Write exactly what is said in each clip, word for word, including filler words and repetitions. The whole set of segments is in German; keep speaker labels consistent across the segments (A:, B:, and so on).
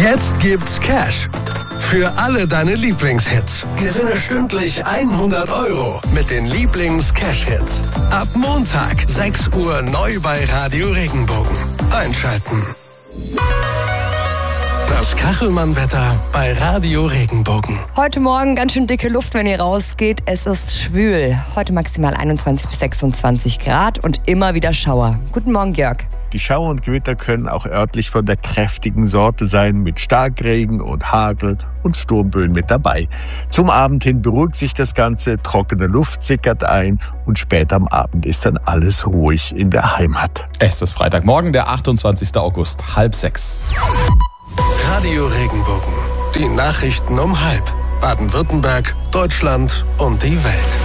A: Jetzt gibt's Cash für alle deine Lieblingshits. Gewinne stündlich hundert Euro mit den Lieblings-Cash-Hits. Ab Montag, sechs Uhr neu bei Radio Regenbogen. Einschalten. Das Kachelmann-Wetter bei Radio Regenbogen.
B: Heute Morgen ganz schön dicke Luft, wenn ihr rausgeht. Es ist schwül. Heute maximal einundzwanzig bis sechsundzwanzig Grad und immer wieder Schauer. Guten Morgen, Jörg.
C: Die Schauer und Gewitter können auch örtlich von der kräftigen Sorte sein, mit Starkregen und Hagel und Sturmböen mit dabei. Zum Abend hin beruhigt sich das Ganze, trockene Luft sickert ein und spät am Abend ist dann alles ruhig in der Heimat.
D: Es ist Freitagmorgen, der achtundzwanzigster August, halb sechs.
A: Radio Regenbogen. Die Nachrichten um halb. Baden-Württemberg, Deutschland und die Welt.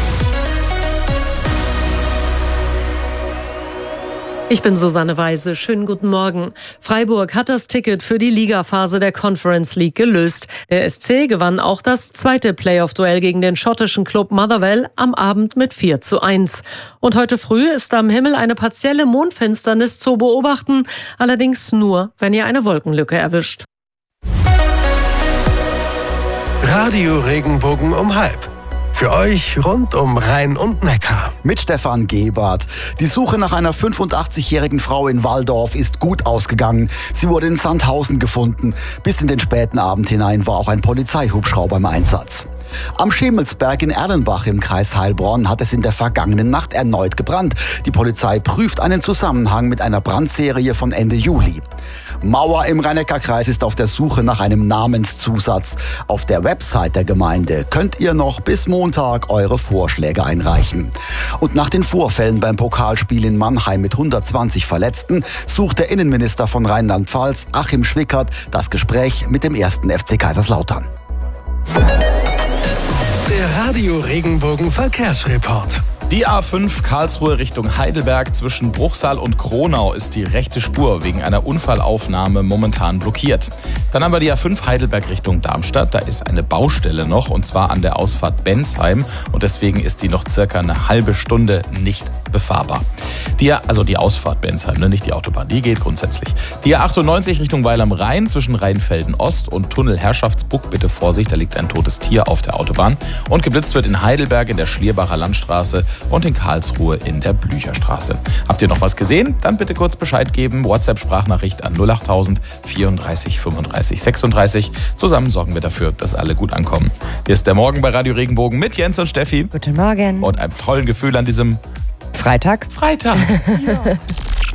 E: Ich bin Susanne Weise. Schönen guten Morgen. Freiburg hat das Ticket für die Ligaphase der Conference League gelöst. Der S C gewann auch das zweite Playoff-Duell gegen den schottischen Club Motherwell am Abend mit vier zu eins. Und heute früh ist am Himmel eine partielle Mondfinsternis zu beobachten, allerdings nur, wenn ihr eine Wolkenlücke erwischt.
A: Radio Regenbogen um halb. Für euch rund um Rhein und Neckar.
F: Mit Stefan Gebert. Die Suche nach einer fünfundachtzigjährigen Frau in Walldorf ist gut ausgegangen. Sie wurde in Sandhausen gefunden. Bis in den späten Abend hinein war auch ein Polizeihubschrauber im Einsatz. Am Schemelsberg in Erlenbach im Kreis Heilbronn hat es in der vergangenen Nacht erneut gebrannt. Die Polizei prüft einen Zusammenhang mit einer Brandserie von Ende Juli. Mauer im Rhein-Neckar-Kreis ist auf der Suche nach einem Namenszusatz. Auf der Website der Gemeinde könnt ihr noch bis Montag eure Vorschläge einreichen. Und nach den Vorfällen beim Pokalspiel in Mannheim mit hundertzwanzig Verletzten sucht der Innenminister von Rheinland-Pfalz, Achim Schwickert, das Gespräch mit dem ersten F C Kaiserslautern.
A: Der Radio Regenbogen Verkehrsreport.
D: Die A fünf Karlsruhe Richtung Heidelberg zwischen Bruchsal und Kronau ist die rechte Spur wegen einer Unfallaufnahme momentan blockiert. Dann haben wir die A fünf Heidelberg Richtung Darmstadt. Da ist eine Baustelle noch, und zwar an der Ausfahrt Bensheim. Und deswegen ist die noch circa eine halbe Stunde nicht befahrbar. Die, also die Ausfahrt Bensheim, ne, nicht die Autobahn, die geht grundsätzlich. Die A achtundneunzig Richtung Weil am Rhein zwischen Rheinfelden Ost und Tunnel Herrschaftsbuck. Bitte Vorsicht, da liegt ein totes Tier auf der Autobahn. Und geblitzt wird in Heidelberg in der Schlierbacher Landstraße und in Karlsruhe in der Blücherstraße. Habt ihr noch was gesehen? Dann bitte kurz Bescheid geben. WhatsApp-Sprachnachricht an null achttausend vierunddreißig fünfunddreißig sechsunddreißig. Zusammen sorgen wir dafür, dass alle gut ankommen. Hier ist der Morgen bei Radio Regenbogen mit Jens und Steffi.
B: Guten Morgen.
D: Und einem tollen Gefühl an diesem
B: Freitag.
D: Freitag. Ja.